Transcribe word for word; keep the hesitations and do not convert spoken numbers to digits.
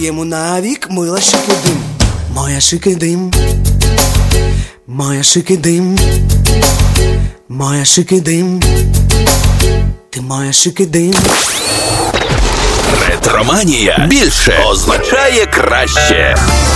Йому навік мила шикидим, моя шикидим, моя шикидим, моя шикидим, ти моя шикидим. Ретроманія більше означає краще.